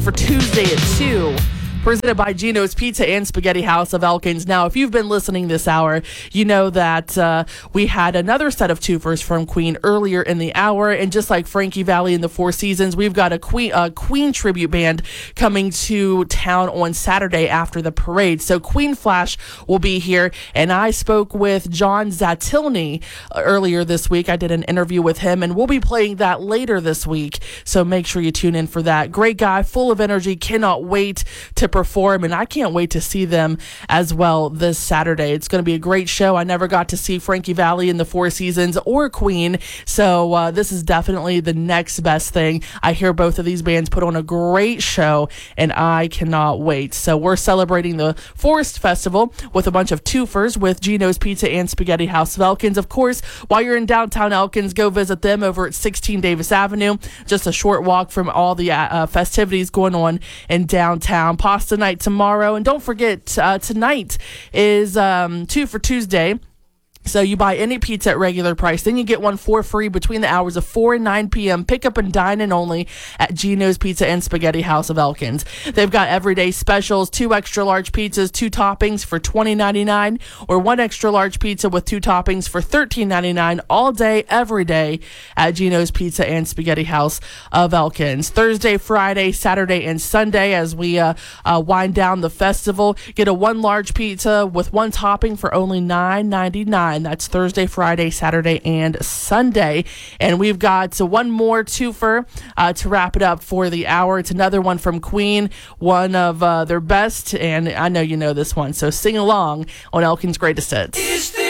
For Tuesday at 2. Presented by Gino's Pizza and Spaghetti House of Elkins. Now, if you've been listening this hour, you know that we had another set of twofers from Queen earlier in the hour. And just like Frankie Valli and the Four Seasons, we've got a Queen tribute band coming to town on Saturday after the parade. So Queen Flash will be here. And I spoke with John Zatilny earlier this week. I did an interview with him, and we'll be playing that later this week. So make sure you tune in for that. Great guy, full of energy, cannot wait to perform, and I can't wait to see them as well this Saturday. It's going to be a great show. I never got to see Frankie Valli and the Four Seasons or Queen, so this is definitely the next best thing. I hear both of these bands put on a great show, and I cannot wait. So we're celebrating the Forest Festival with a bunch of twofers with Gino's Pizza and Spaghetti House of Elkins. Of course, while you're in downtown Elkins, go visit them over at 16 Davis Avenue. Just a short walk from all the festivities going on in downtown. Pasta night tomorrow, and don't forget tonight is 2 for Tuesday. So you buy any pizza at regular price, then you get one for free between the hours of 4 and 9 p.m. Pick up and dine in only at Gino's Pizza and Spaghetti House of Elkins. They've got everyday specials, 2 extra large pizzas, 2 toppings for $20.99, or 1 extra large pizza with 2 toppings for $13.99 all day, every day at Gino's Pizza and Spaghetti House of Elkins. Thursday, Friday, Saturday, and Sunday as we wind down the festival. Get a 1 large pizza with 1 topping for only $9.99. That's Thursday, Friday, Saturday, and Sunday. And we've got one more twofer to wrap it up for the hour. It's another one from Queen, one of their best, and I know you know this one, so sing along on Elkins Greatest Hits.